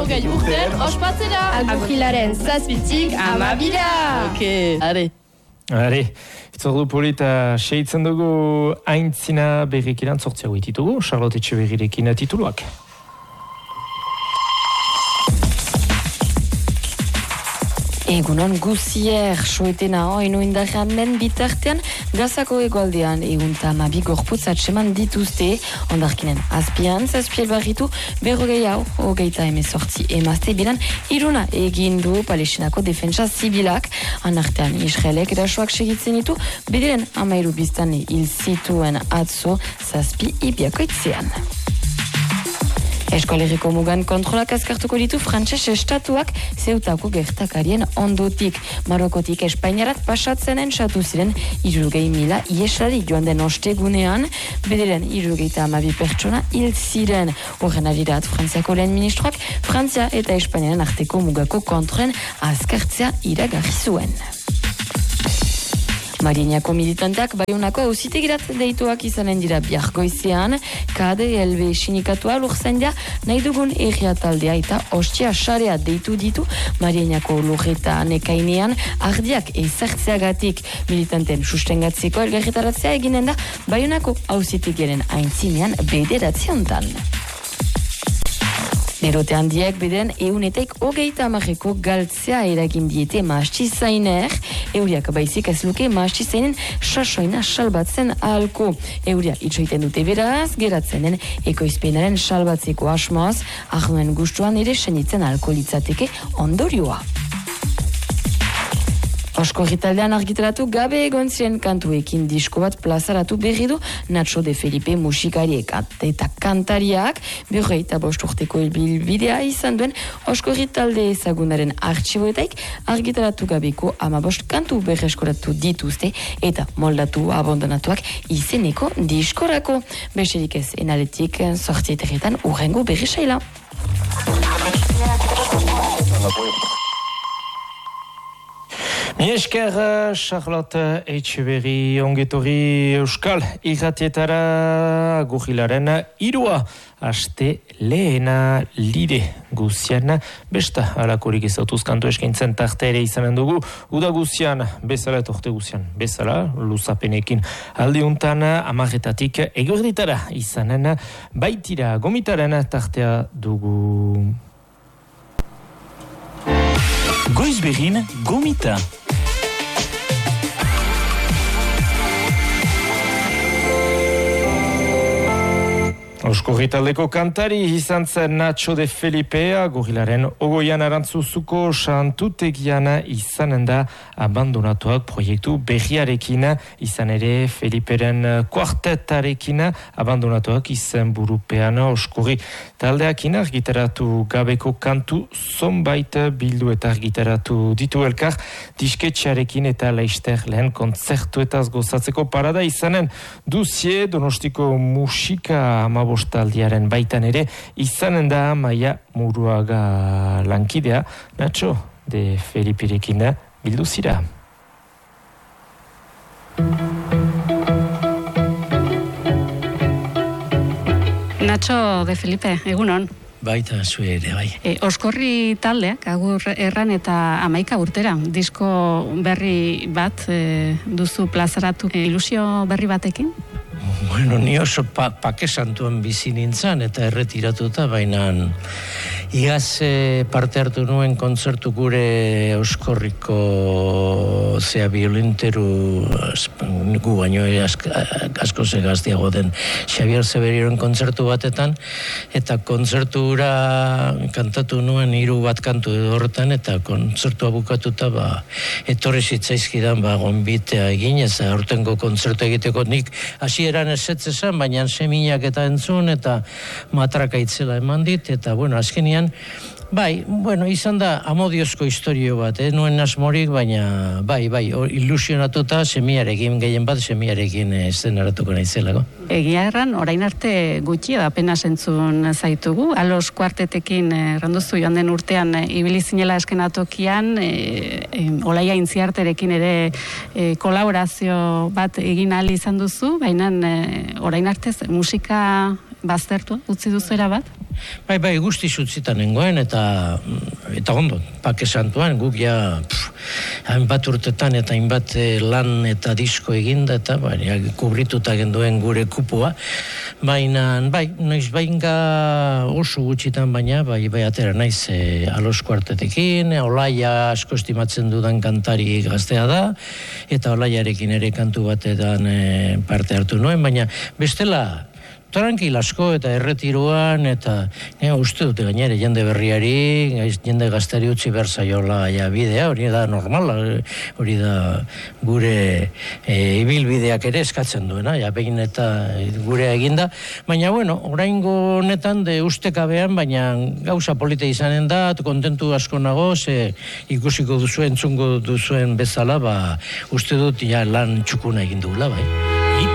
berrogei urten ospatzera. Agurrilaren 7tik 12. Oke, Are, itzordu polita seitzen dugu aintzina berrikiran sortzia guititugu, Charlotte Etxeberrirekin tituluak. Egunon guzier, soetena oinu indarrean den bitartean, Gazako egoaldean egun tamabi gorputz atseman dituzte, ondarkinen azpian, zazpiel barritu, berrogei hau, hogeita emezortzi emazte bilan, iruna egin du Palestinako defentsa zibilak, anartean Israelek erasoak segitzen ditu, bederen amairu biztane hil zituen atzo, zazpi ibiakoitzean. Eskolerriko mugan kontrolak azkartuko ditu frantses estatuak Zeutako gertakarien ondotik. Marokotik Espainiarat pasatzenen satu ziren 60.000 ieslari joan den ostegunean, bederen 72 pertsona hil ziren. Horren arirat Frantziako lehen ministroak Frantzia eta Espainiaren arteko mugako kontrolen azkartzea iragarri zuen. Marinako militanteak Baionako auzitegirat deituak izanen dira bihar goizean, KDLB sindikatua lurzaindia nahi dugun erriataldea eta ostia sarea deitu ditu Marinako lurreta nekainean ardiak ezartzeagatik militanteen sustengatzeko elgarretaratzea eginen da Baionako auzitegiaren aintzinean 9 hontan. Nerote handiek bederen eunetek 30 galtzea eragin diete mahastizainer, euriak baizik ez luke mahastizainen sasoina salbatzen ahalko. Euria itxoiten dute beraz, geratzenen ekoizpenaren salbatzeko asmoaz, arnuen gustuan ere senitzen ahalko litzateke ondorioa. Oskorritaldean argitaratu gabe egon ziren kantuekin disko bat plazaratu berri du Nacho de Felipe musikariek eta kantariak, 25 urteko bilbidea izan duen Oskorritalde ezagunaren artxiboetaik argitaratu gabeko 15 kantu berreskoratu dituzte eta moldatu abandonatuak izeneko diskorako. Beserik ez enaletik sortzieteretan urrengo berri saila. Miesker, Charlotte Etxeberri ongetorri Euskal irratietara agurrilaren 3 aste lehena lide guzian besta alakorik ezautuz kantu eskaintzen tarte ere izanen dugu uda guzian bezala etorte guzian bezala luzapenekin aldiuntan 10:00 eguerditara izanen baitira gomitaren tartea dugu. Goizberin gomita. Oskorritaldeko kantari izan zen Nacho de Felipea, gorilaren ogoian arantzuzuko santutegian izanen da abandonatuak proiektu berriarekin, izan ere Feliperen kuartetarekin abandonatuak izen burupean oskorri taldeakin argitaratu gabeko kantu zonbait bildu eta argitaratu ditu elkar disketxearekin eta Leister lehen kontzertuetaz gozatzeko parada izanen duzie Donostiko musika taldiaren baitan ere izanen da Maia Muruaga lankidea Nacho de Felipirekin bildu zira. Nacho de Felipe, egunon. Baita zure ere, bai. Oskorri taldeak, agur erran eta 11 urtera, disko berri bat duzu plazaratu ilusio berri batekin? Bueno, ni oso pakesantuan bizi nintzen eta erretiratuta, baina igaz parte hartu nuen kontzertu gure Oskorriko violinteru gu baino asko gaztiago den Xavier Zeberiren kontzertu batetan, eta kontzertura kantatu nuen 3 bat kantu horretan, eta kontzertua bukatuta etorri zitzaizkidan gonbitea egin, ez aurtengo kontzertu egiteko nik hasieran ezetz esan, baina seminak eta entzun eta matraka itzela eman dit, eta azkenian bai, izan da amodiozko historio bat, nuen asmorik, baina bai, ilusionatuta semiarekin, gehien bat semiarekin eszenaratuko naizelako. Egia erran, orain arte gutxi da apenas entzun zaitugu, Alos kuartetekin randuzu joan den urtean ibili zinela eskenatokian, Olaia Intziarterekin ere kolaborazio bat egin ahal izan duzu, baina orain arte musika baztertu, utzi duzu erabat? Bai, guzti zutzitan nengoen, eta ondo, Pake Santuan, guk ja, hainbat urtetan eta hainbat lan eta disko eginda, eta kubrituta genduen gure kupua, baina, noiz bainga oso gutxitan, baina, bai atera naiz Alos Kuartetekin, Olaia asko estimatzen dudan kantari gaztea da, eta Olaiarekin ere kantu batetan parte hartu nuen, baina bestela, tranquil asko eta erretiruan, eta uste dute gainera jende berriari, jende gaztari utzi berzaiola bidea, hori da normala, hori da gure ibilbideak ere eskatzen duena, behin eta gure eginda, baina oraingo honetan de ustekabean, baina gauza polita izanen da, kontentu asko nago, ze ikusiko duzuen, entzungo duzuen bezala, uste dut lan txukuna egin dugula, bai.